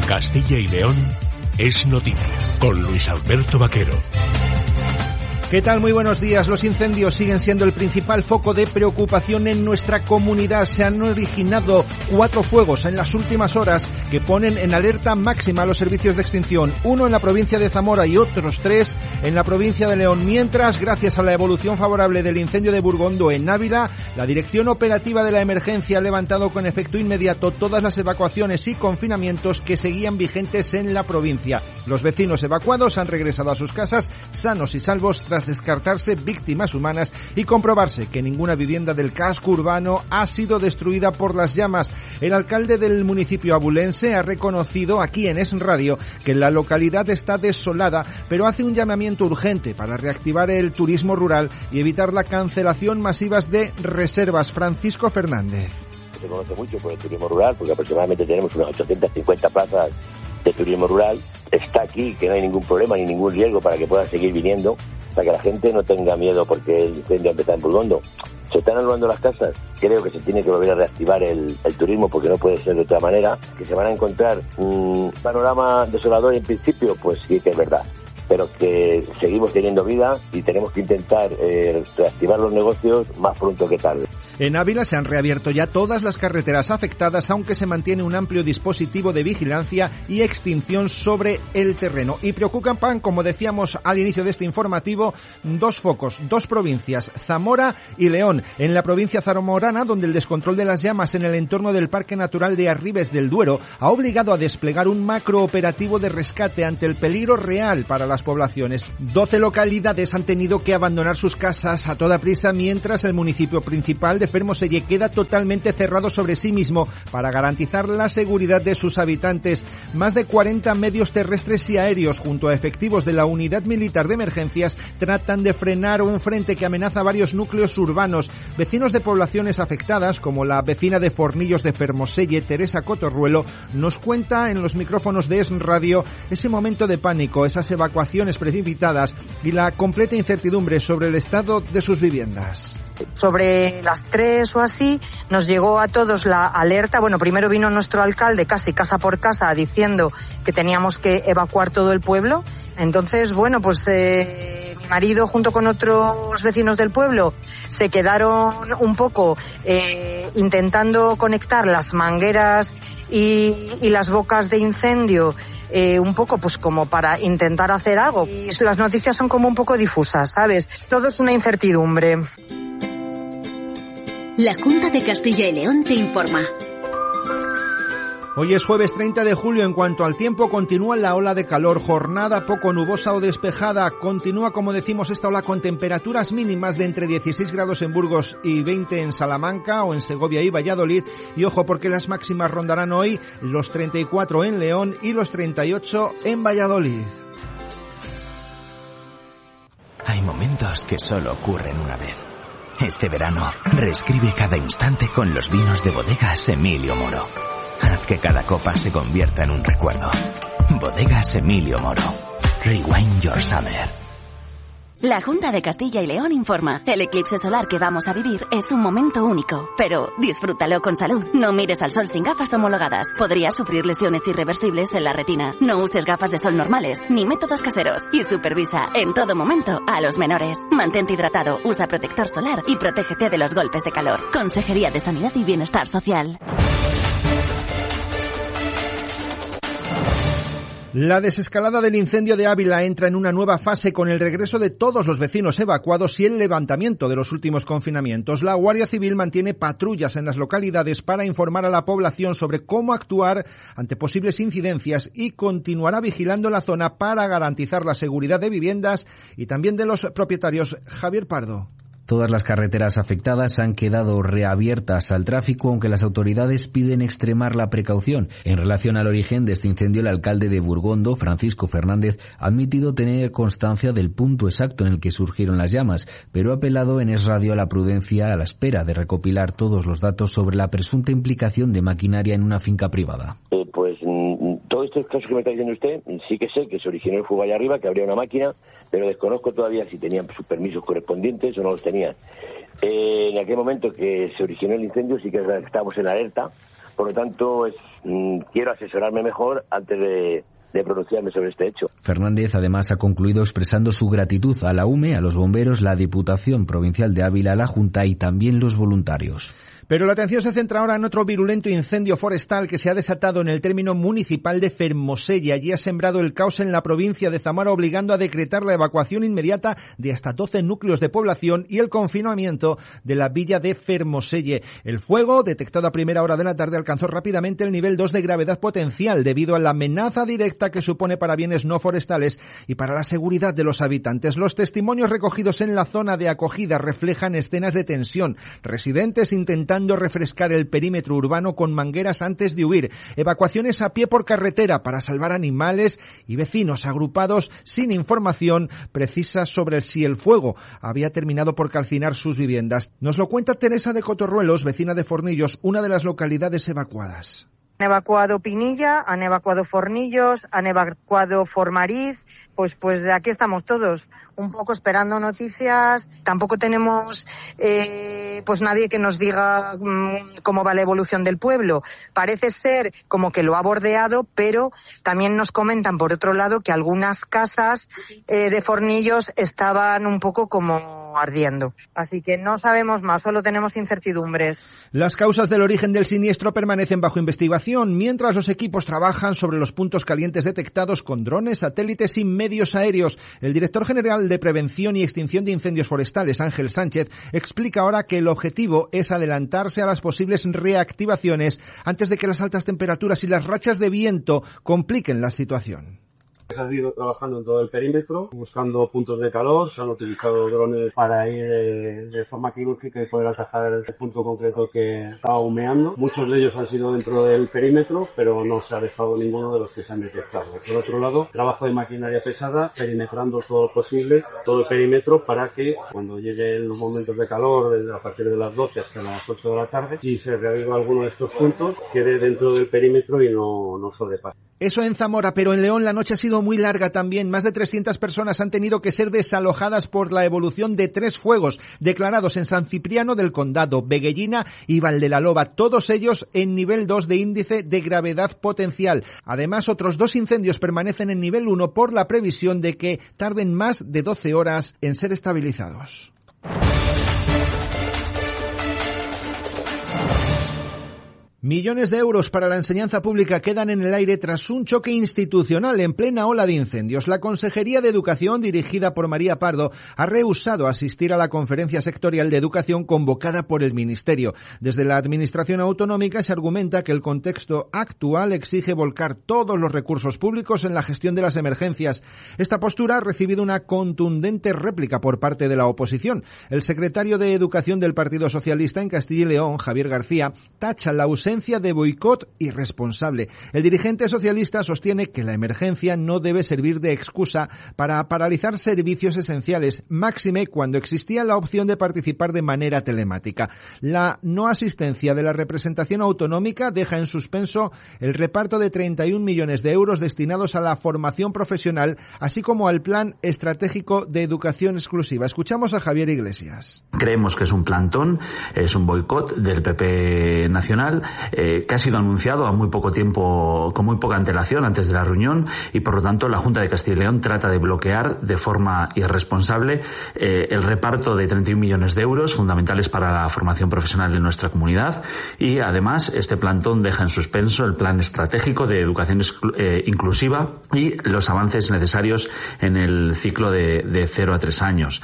Castilla y León es noticia, con Luis Alberto Vaquero. ¿Qué tal? Muy buenos días. Los incendios siguen siendo el principal foco de preocupación en nuestra comunidad. Se han originado 4 fuegos en las últimas horas que ponen en alerta máxima a los servicios de extinción. 1 en la provincia de Zamora y otros 3 en la provincia de León. Mientras, gracias a la evolución favorable del incendio de Burgondo en Ávila, la Dirección Operativa de la Emergencia ha levantado con efecto inmediato todas las evacuaciones y confinamientos que seguían vigentes en la provincia. Los vecinos evacuados han regresado a sus casas sanos y salvos tras descartarse víctimas humanas y comprobarse que ninguna vivienda del casco urbano ha sido destruida por las llamas. El alcalde del municipio abulense ha reconocido aquí en Es Radio que la localidad está desolada, pero hace un llamamiento urgente para reactivar el turismo rural y evitar la cancelación masiva de reservas. Francisco Fernández. Se conoce mucho por el turismo rural, porque aproximadamente tenemos unas 850 plazas de turismo rural. Está aquí, que no hay ningún problema ni ningún riesgo para que pueda seguir viniendo, para que la gente no tenga miedo porque el incendio empezó en Burgondo. Se están anulando las casas. Creo que se tiene que volver a reactivar el turismo, porque no puede ser de otra manera. Que se van a encontrar un panorama desolador en principio, pues sí que es verdad, pero que seguimos teniendo vida y tenemos que intentar reactivar los negocios más pronto que tarde. En Ávila se han reabierto ya todas las carreteras afectadas, aunque se mantiene un amplio dispositivo de vigilancia y extinción sobre el terreno. Y preocupan, como decíamos al inicio de este informativo, 2 focos, 2 provincias, Zamora y León. En la provincia zamorana, donde el descontrol de las llamas en el entorno del Parque Natural de Arribes del Duero ha obligado a desplegar un macrooperativo de rescate ante el peligro real para las poblaciones. 12 localidades han tenido que abandonar sus casas a toda prisa, mientras el municipio principal de Fermoselle queda totalmente cerrado sobre sí mismo para garantizar la seguridad de sus habitantes. Más de 40 medios terrestres y aéreos, junto a efectivos de la Unidad Militar de Emergencias, tratan de frenar un frente que amenaza varios núcleos urbanos. Vecinos de poblaciones afectadas, como la vecina de Fornillos de Fermoselle, Teresa Cotorruelo, nos cuenta en los micrófonos de Es Radio ese momento de pánico, esas evacuaciones precipitadas y la completa incertidumbre sobre el estado de sus viviendas. Sobre las 3 o así nos llegó a todos la alerta. Bueno, primero vino nuestro alcalde casi casa por casa diciendo que teníamos que evacuar todo el pueblo. Entonces, bueno, pues mi marido junto con otros vecinos del pueblo se quedaron un poco intentando conectar las mangueras y las bocas de incendio, un poco pues como para intentar hacer algo. Y las noticias son como un poco difusas, ¿sabes? Todo es una incertidumbre. La Junta de Castilla y León te informa. Hoy es jueves 30 de julio. En cuanto al tiempo, continúa la ola de calor, jornada poco nubosa o despejada. Continúa, como decimos, esta ola con temperaturas mínimas de entre 16 grados en Burgos y 20 en Salamanca o en Segovia y Valladolid. Y ojo, porque las máximas rondarán hoy los 34 en León y los 38 en Valladolid. Hay momentos que solo ocurren una vez. Este verano, reescribe cada instante con los vinos de Bodegas Emilio Moro. Haz que cada copa se convierta en un recuerdo. Bodegas Emilio Moro. Rewind your summer. La Junta de Castilla y León informa. El eclipse solar que vamos a vivir es un momento único, pero disfrútalo con salud. No mires al sol sin gafas homologadas. Podrías sufrir lesiones irreversibles en la retina. No uses gafas de sol normales, ni métodos caseros. Y supervisa en todo momento a los menores. Mantente hidratado, usa protector solar y protégete de los golpes de calor. Consejería de Sanidad y Bienestar Social. La desescalada del incendio de Ávila entra en una nueva fase con el regreso de todos los vecinos evacuados y el levantamiento de los últimos confinamientos. La Guardia Civil mantiene patrullas en las localidades para informar a la población sobre cómo actuar ante posibles incidencias y continuará vigilando la zona para garantizar la seguridad de viviendas y también de los propietarios. Javier Pardo. Todas las carreteras afectadas han quedado reabiertas al tráfico, aunque las autoridades piden extremar la precaución. En relación al origen de este incendio, el alcalde de Burgondo, Francisco Fernández, ha admitido tener constancia del punto exacto en el que surgieron las llamas, pero ha apelado en Es Radio a la prudencia a la espera de recopilar todos los datos sobre la presunta implicación de maquinaria en una finca privada. Todos estos casos que me está diciendo usted, sí que sé que se originó el fuego allá arriba, que habría una máquina, pero desconozco todavía si tenían sus permisos correspondientes o no los tenían. En aquel momento que se originó el incendio sí que estábamos en alerta, Por lo tanto, quiero asesorarme mejor antes de pronunciarme sobre este hecho. Fernández además ha concluido expresando su gratitud a la UME, a los bomberos, la Diputación Provincial de Ávila, la Junta y también los voluntarios. Pero la atención se centra ahora en otro virulento incendio forestal que se ha desatado en el término municipal de Fermoselle. Allí ha sembrado el caos en la provincia de Zamora, obligando a decretar la evacuación inmediata de hasta 12 núcleos de población y el confinamiento de la villa de Fermoselle. El fuego, detectado a primera hora de la tarde, alcanzó rápidamente el nivel 2 de gravedad potencial debido a la amenaza directa que supone para bienes no forestales y para la seguridad de los habitantes. Los testimonios recogidos en la zona de acogida reflejan escenas de tensión. Residentes intentando refrescar el perímetro urbano con mangueras antes de huir, evacuaciones a pie por carretera para salvar animales y vecinos agrupados sin información precisa sobre si el fuego había terminado por calcinar sus viviendas. Nos lo cuenta Teresa de Cotorruelos, vecina de Fornillos, una de las localidades evacuadas. Han evacuado Pinilla, han evacuado Fornillos, han evacuado Formariz, pues aquí estamos todos, un poco esperando noticias. Tampoco tenemos pues nadie que nos diga cómo va la evolución del pueblo. Parece ser como que lo ha bordeado, pero también nos comentan por otro lado que algunas casas de Fornillos estaban un poco como ardiendo. Así que no sabemos más, solo tenemos incertidumbres. Las causas del origen del siniestro permanecen bajo investigación, mientras los equipos trabajan sobre los puntos calientes detectados con drones, satélites y medios aéreos. El director general de Prevención y Extinción de Incendios Forestales, Ángel Sánchez, explica ahora que el objetivo es adelantarse a las posibles reactivaciones antes de que las altas temperaturas y las rachas de viento compliquen la situación. Se ha ido trabajando en todo el perímetro, buscando puntos de calor, se han utilizado drones para ir de forma quirúrgica y poder atajar el punto concreto que estaba humeando. Muchos de ellos han sido dentro del perímetro, pero no se ha dejado ninguno de los que se han detectado. Por otro lado, trabajo de maquinaria pesada, perimetrando todo lo posible, todo el perímetro, para que cuando lleguen los momentos de calor, a partir de las 12 hasta las 8 de la tarde, si se reaviva alguno de estos puntos, quede dentro del perímetro y no sobrepase. Eso en Zamora, pero en León la noche ha sido muy larga también. Más de 300 personas han tenido que ser desalojadas por la evolución de 3 fuegos declarados en San Cipriano del Condado, Veguellina y Valdelaloba, todos ellos en nivel 2 de índice de gravedad potencial. Además, otros 2 incendios permanecen en nivel 1 por la previsión de que tarden más de 12 horas en ser estabilizados. Millones de euros para la enseñanza pública quedan en el aire tras un choque institucional en plena ola de incendios. La Consejería de Educación, dirigida por María Pardo, ha rehusado asistir a la conferencia sectorial de educación convocada por el Ministerio. Desde la Administración autonómica se argumenta que el contexto actual exige volcar todos los recursos públicos en la gestión de las emergencias. Esta postura ha recibido una contundente réplica por parte de la oposición. El secretario de Educación del Partido Socialista en Castilla y León, Javier García, tacha la ausencia de boicot irresponsable. El dirigente socialista sostiene que la emergencia no debe servir de excusa para paralizar servicios esenciales, máxime cuando existía la opción de participar de manera telemática. La no asistencia de la representación autonómica deja en suspenso el reparto de 31 millones de euros destinados a la formación profesional, así como al plan estratégico de educación exclusiva. Escuchamos a Javier Iglesias. Creemos que es un plantón, es un boicot del PP nacional, que ha sido anunciado a muy poco tiempo, con muy poca antelación antes de la reunión, y por lo tanto la Junta de Castilla y León trata de bloquear de forma irresponsable el reparto de 31 millones de euros fundamentales para la formación profesional de nuestra comunidad, y además este plantón deja en suspenso el plan estratégico de educación inclusiva y los avances necesarios en el ciclo de 0 a 3 años.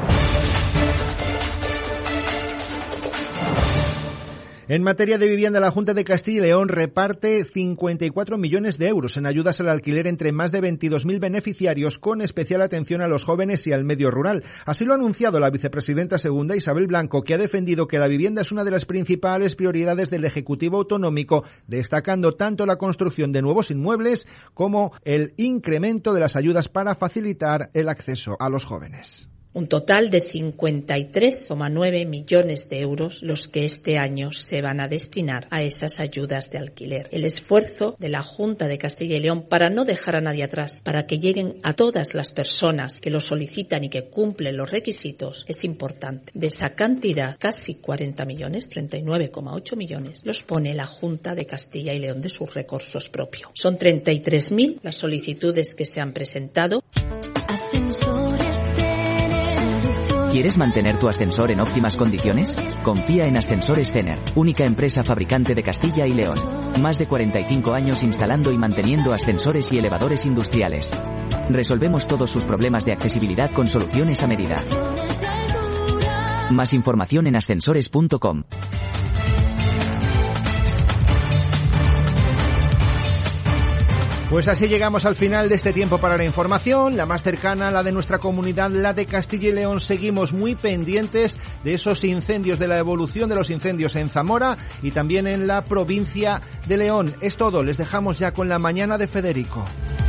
En materia de vivienda, la Junta de Castilla y León reparte 54 millones de euros en ayudas al alquiler entre más de 22.000 beneficiarios, con especial atención a los jóvenes y al medio rural. Así lo ha anunciado la vicepresidenta segunda, Isabel Blanco, que ha defendido que la vivienda es una de las principales prioridades del Ejecutivo Autonómico, destacando tanto la construcción de nuevos inmuebles como el incremento de las ayudas para facilitar el acceso a los jóvenes. Un total de 53,9 millones de euros los que este año se van a destinar a esas ayudas de alquiler. El esfuerzo de la Junta de Castilla y León para no dejar a nadie atrás, para que lleguen a todas las personas que lo solicitan y que cumplen los requisitos, es importante. De esa cantidad, casi 40 millones, 39,8 millones, los pone la Junta de Castilla y León de sus recursos propios. Son 33.000 las solicitudes que se han presentado. ¿Quieres mantener tu ascensor en óptimas condiciones? Confía en Ascensores Cener, única empresa fabricante de Castilla y León. Más de 45 años instalando y manteniendo ascensores y elevadores industriales. Resolvemos todos sus problemas de accesibilidad con soluciones a medida. Más información en ascensores.com. Pues así llegamos al final de este tiempo para la información, la más cercana, la de nuestra comunidad, la de Castilla y León. Seguimos muy pendientes de esos incendios, de la evolución de los incendios en Zamora y también en la provincia de León. Es todo, les dejamos ya con la mañana de Federico.